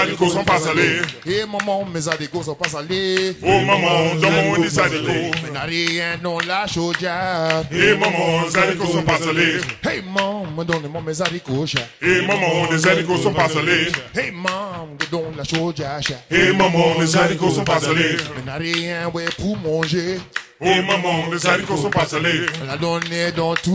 haricots sont pas salés. Et maman, mes haricots sont pas salés. Oh maman, donne-moi des haricots. Mais n'a rien dans la chaudière. Et maman, les haricots sont pas salés. Hey maman, donne-moi mes haricots. Et maman, les haricots sont pas salés. Hey maman, donne la chaudière. Et maman, les haricots sont pas salés. Mais n'a rien ouais, pour manger. Oh maman, les haricots sont pas salés. La donner dans tout.